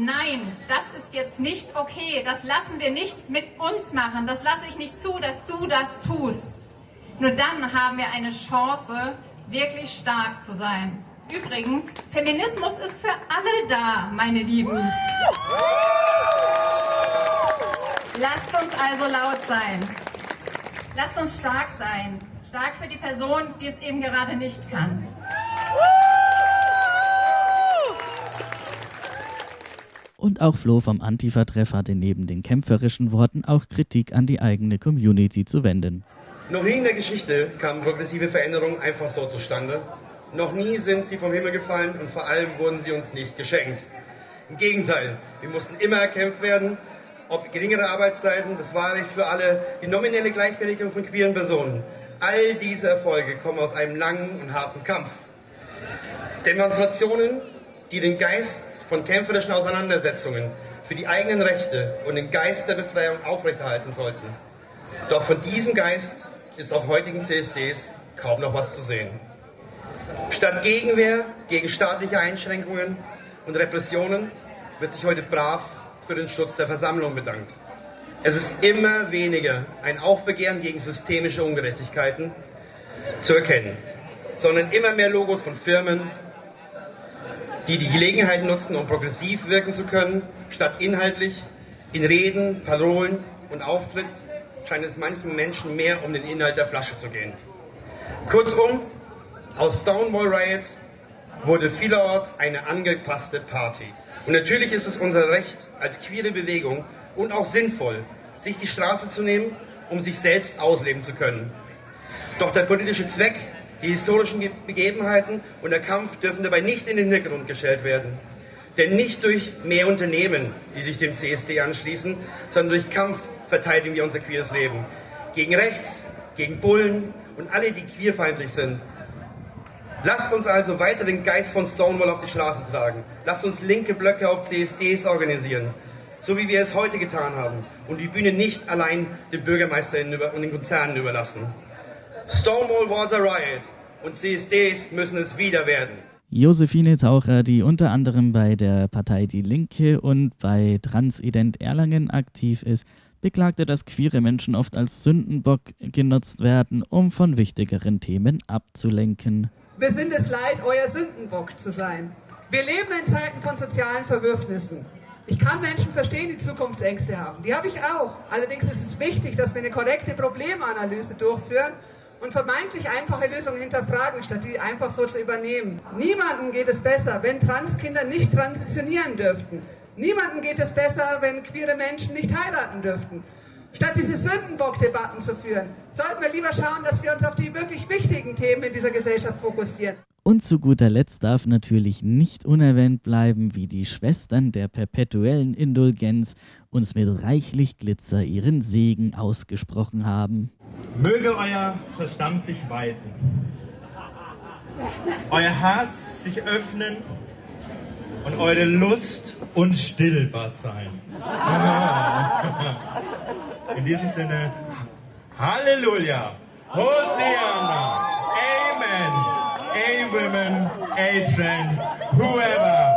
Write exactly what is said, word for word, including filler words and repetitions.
nein, das ist jetzt nicht okay, das lassen wir nicht mit uns machen, das lasse ich nicht zu, dass du das tust. Nur dann haben wir eine Chance, wirklich stark zu sein. Übrigens, Feminismus ist für alle da, meine Lieben. Lasst uns also laut sein. Lasst uns stark sein. Stark für die Person, die es eben gerade nicht kann. Und auch Flo vom Antifa-Treff hatte neben den kämpferischen Worten auch Kritik an die eigene Community zu wenden. Noch nie in der Geschichte kamen progressive Veränderungen einfach so zustande. Noch nie sind sie vom Himmel gefallen und vor allem wurden sie uns nicht geschenkt. Im Gegenteil, wir mussten immer erkämpft werden, ob geringere Arbeitszeiten, das Wahlrecht für alle, die nominelle Gleichberechtigung von queeren Personen. All diese Erfolge kommen aus einem langen und harten Kampf. Demonstrationen, die den Geist von kämpferischen Auseinandersetzungen für die eigenen Rechte und den Geist der Befreiung aufrechterhalten sollten. Doch von diesem Geist ist auf heutigen C S Ds kaum noch was zu sehen. Statt Gegenwehr gegen staatliche Einschränkungen und Repressionen wird sich heute brav für den Schutz der Versammlung bedankt. Es ist immer weniger ein Aufbegehren gegen systemische Ungerechtigkeiten zu erkennen, sondern immer mehr Logos von Firmen, die die Gelegenheit nutzen, um progressiv wirken zu können, statt inhaltlich in Reden, Parolen und Auftritt scheint es manchen Menschen mehr um den Inhalt der Flasche zu gehen. Kurzum, aus Stonewall Riots wurde vielerorts eine angepasste Party. Und natürlich ist es unser Recht als queere Bewegung und auch sinnvoll, sich die Straße zu nehmen, um sich selbst ausleben zu können. Doch der politische Zweck, die historischen Begebenheiten und der Kampf dürfen dabei nicht in den Hintergrund gestellt werden. Denn nicht durch mehr Unternehmen, die sich dem C S D anschließen, sondern durch Kampf verteidigen wir unser queeres Leben. Gegen rechts, gegen Bullen und alle, die queerfeindlich sind. Lasst uns also weiter den Geist von Stonewall auf die Straße tragen. Lasst uns linke Blöcke auf C S Ds organisieren, so wie wir es heute getan haben, und die Bühne nicht allein den BürgermeisterInnen und den Konzernen überlassen. Stonewall was a riot und C S Ds müssen es wieder werden. Josephine Taucher, die unter anderem bei der Partei Die Linke und bei Transident Erlangen aktiv ist, beklagte, dass queere Menschen oft als Sündenbock genutzt werden, um von wichtigeren Themen abzulenken. Wir sind es leid, euer Sündenbock zu sein. Wir leben in Zeiten von sozialen Verwürfnissen. Ich kann Menschen verstehen, die Zukunftsängste haben. Die habe ich auch. Allerdings ist es wichtig, dass wir eine korrekte Problemanalyse durchführen und vermeintlich einfache Lösungen hinterfragen, statt die einfach so zu übernehmen. Niemandem geht es besser, wenn Transkinder nicht transitionieren dürften. Niemandem geht es besser, wenn queere Menschen nicht heiraten dürften. Statt diese Sündenbock-Debatten zu führen, sollten wir lieber schauen, dass wir uns auf die wirklich wichtigen Themen in dieser Gesellschaft fokussieren. Und zu guter Letzt darf natürlich nicht unerwähnt bleiben, wie die Schwestern der perpetuellen Indulgenz uns mit reichlich Glitzer ihren Segen ausgesprochen haben. Möge euer Verstand sich weiten, euer Herz sich öffnen und eure Lust unstillbar sein. In diesem Sinne, Halleluja, Hosianna, Amen, A-Women, A-Trans, whoever.